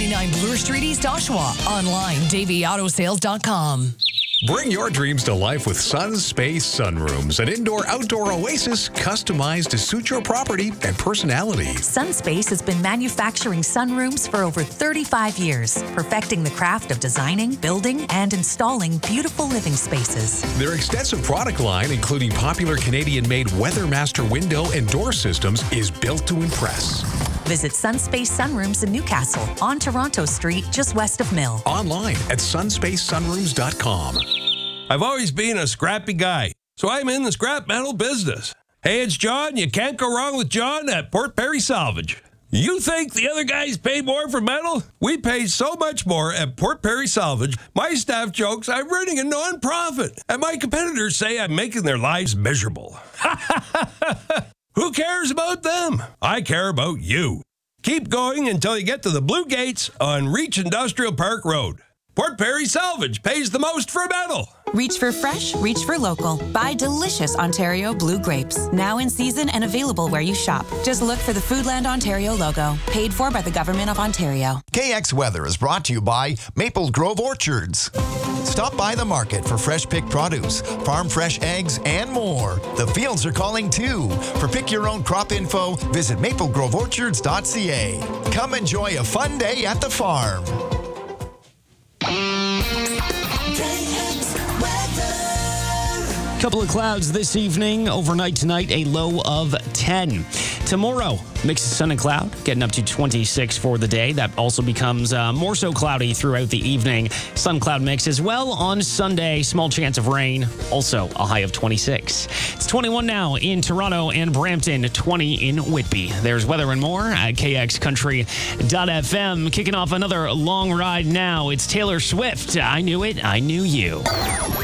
29 Bloor Street, East Oshawa. Online, davyAutosales.com. Bring your dreams to life with Sunspace Sunrooms, an indoor-outdoor oasis customized to suit your property and personality. Sunspace has been manufacturing sunrooms for over 35 years, perfecting the craft of designing, building, and installing beautiful living spaces. Their extensive product line, including popular Canadian-made WeatherMaster window and door systems, is built to impress. Visit Sunspace Sunrooms in Newcastle on Toronto Street, just west of Mill. Online at sunspacesunrooms.com. I've always been a scrappy guy, so I'm in the scrap metal business. Hey, it's John. You can't go wrong with John at Port Perry Salvage. You think the other guys pay more for metal? We pay so much more at Port Perry Salvage. My staff jokes I'm running a non-profit, and my competitors say I'm making their lives miserable. Who cares about them? I care about you. Keep going until you get to the Blue Gates on Reach Industrial Park Road. Port Perry Salvage pays the most for metal. Reach for fresh, reach for local. Buy delicious Ontario blue grapes. Now in season and available where you shop. Just look for the Foodland Ontario logo. Paid for by the Government of Ontario. KX Weather is brought to you by Maple Grove Orchards. Stop by the market for fresh picked produce, farm fresh eggs, and more. The fields are calling too. For pick your own crop info, visit maplegroveorchards.ca. Come enjoy a fun day at the farm. Couple of clouds this evening. Overnight tonight, a low of 10. Tomorrow, mix of sun and cloud, getting up to 26 for the day. That also becomes more so cloudy throughout the evening. Sun cloud mix as well on Sunday. Small chance of rain. Also a high of 26. It's 21 now in Toronto and Brampton, 20 in Whitby. There's weather and more at kxcountry.fm. Kicking off another long ride now. It's Taylor Swift. I Knew It, I Knew You.